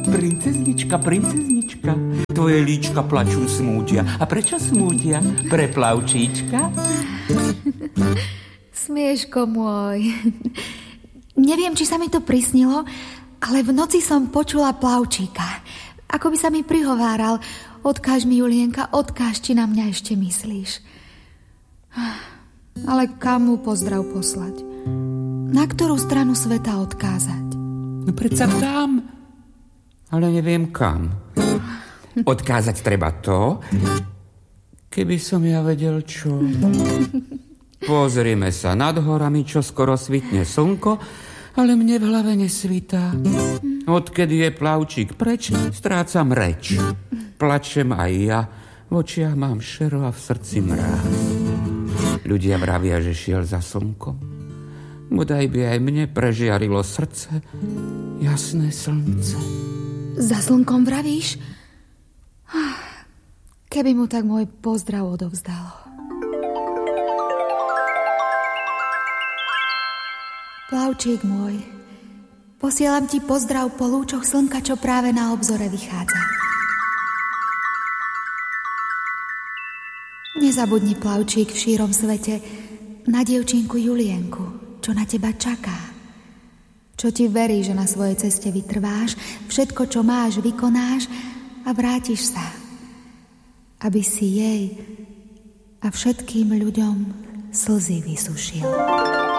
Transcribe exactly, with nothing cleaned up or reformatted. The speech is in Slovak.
Princeznička, princeznička, tvoje líčka plačú smútia. A prečo smútia? Pre plavčíčka? Smieško môj. Neviem, či sa mi to prisnilo, ale v noci som počula plavčíka. Ako by sa mi prihováral: odkáž mi, Julienka, odkáž, či na mňa ešte myslíš. Ale kam mu pozdrav poslať? Na ktorú stranu sveta odkázať? No predsa tam. Ale neviem kam. Odkázať treba to, keby som ja vedel čo. Pozrime sa nad horami, čo skoro svitne slnko, ale mne v hlave nesvitá. Odkedy je plavčík preč, strácam reč. Plačem aj ja, v očiach mám šero a v srdci mráz. Ľudia vravia, že šiel za slnkom. Bodaj by aj mne prežiarilo srdce jasné slnce. Za slnkom vravíš? Keby mu tak môj pozdrav odovzdalo. Plavčík môj, posielam ti pozdrav po lúčoch slnka, čo práve na obzore vychádza. Nezabudni, plavčík, v šírom svete na dievčinku Julienku, čo na teba čaká. Čo ti verí, že na svojej ceste vytrváš, všetko, čo máš, vykonáš a vrátiš sa, aby si jej a všetkým ľuďom slzy vysušil.